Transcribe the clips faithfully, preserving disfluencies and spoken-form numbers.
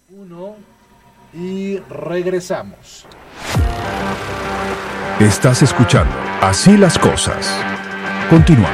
Uno y regresamos. Estás escuchando Así las Cosas. Continuamos.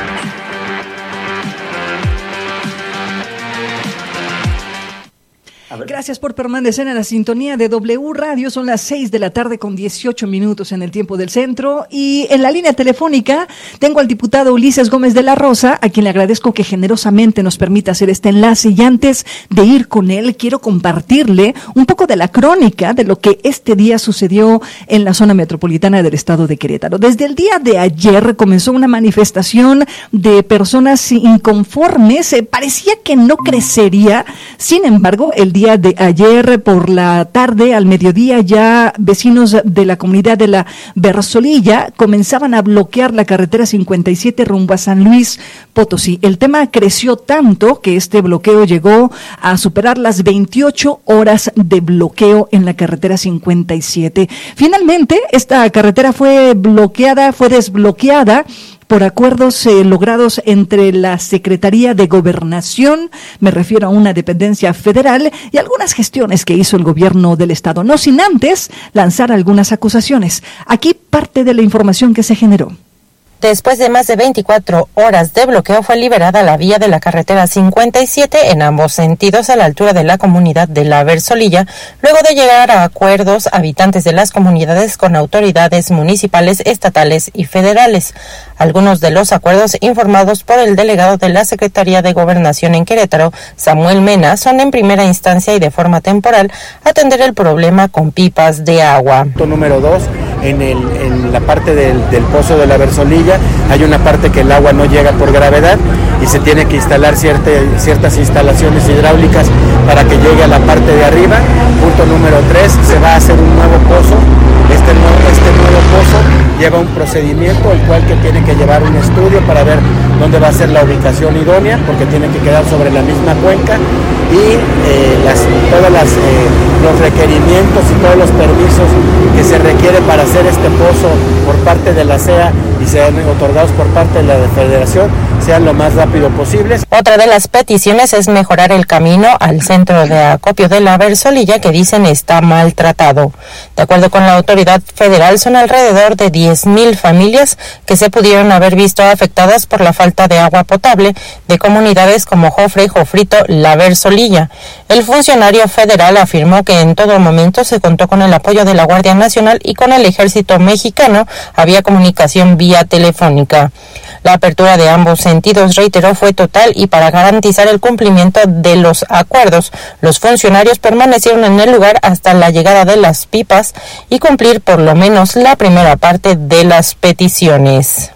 Gracias por permanecer en la sintonía de W Radio. Son las seis de la tarde con dieciocho minutos en el tiempo del centro. Y en la línea telefónica tengo al diputado Ulises Gómez de la Rosa, a quien le agradezco que generosamente nos permita hacer este enlace. Y antes de ir con él, quiero compartirle un poco de la crónica de lo que este día sucedió en la zona metropolitana del estado de Querétaro. Desde el día de ayer comenzó una manifestación de personas inconformes. Eh, parecía que no crecería. Sin embargo, el día de ayer por la tarde al mediodía ya vecinos de la comunidad de la Versolilla comenzaban a bloquear la carretera cincuenta y siete rumbo a San Luis Potosí. El tema creció tanto que este bloqueo llegó a superar las veintiocho horas de bloqueo en la carretera cincuenta y siete. Finalmente, esta carretera fue bloqueada, fue desbloqueada por acuerdos eh, logrados entre la Secretaría de Gobernación, me refiero a una dependencia federal, y algunas gestiones que hizo el gobierno del estado, no sin antes lanzar algunas acusaciones. Aquí parte de la información que se generó. Después de más de veinticuatro horas de bloqueo, fue liberada la vía de la carretera cincuenta y siete en ambos sentidos a la altura de la comunidad de la Versolilla, luego de llegar a acuerdos habitantes de las comunidades con autoridades municipales, estatales y federales. Algunos de los acuerdos informados por el delegado de la Secretaría de Gobernación en Querétaro, Samuel Mena, son en primera instancia y de forma temporal atender el problema con pipas de agua. Número dos, en, el, en la parte del, del pozo de la Versolilla hay una parte que el agua no llega por gravedad y se tiene que instalar cierta, ciertas instalaciones hidráulicas para que llegue a la parte de arriba. Punto número tres, se va a hacer un nuevo pozo. Este nuevo, este nuevo pozo lleva un procedimiento, el cual que tiene que llevar un estudio para ver dónde va a ser la ubicación idónea, porque tiene que quedar sobre la misma cuenca, y eh, las, todos las, eh, los requerimientos y todos los permisos que se requieren para hacer este pozo por parte de la C E A y sean otorgados por parte de la Federación sean lo más rápido posible. Otra de las peticiones es mejorar el camino al centro de acopio de la Versolilla, que dicen está maltratado. De acuerdo con la autoridad federal, son alrededor de diez mil familias que se pudieron haber visto afectadas por la falta de agua potable de comunidades como Jofre y Jofrito, la Versolilla. El funcionario federal afirmó que en todo momento se contó con el apoyo de la Guardia Nacional y con el Ejército Mexicano había comunicación vía telefónica. La apertura de ambos sentidos, reiteró, fue total y para garantizar el cumplimiento de los acuerdos, los funcionarios permanecieron en el lugar hasta la llegada de las pipas y cumplir por lo menos la primera parte de las peticiones.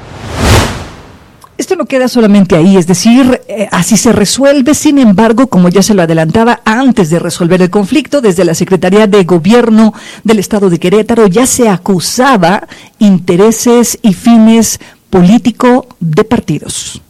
Esto no queda solamente ahí, es decir, eh, así se resuelve. Sin embargo, como ya se lo adelantaba, antes de resolver el conflicto, desde la Secretaría de Gobierno del Estado de Querétaro ya se acusaba intereses y fines político de partidos.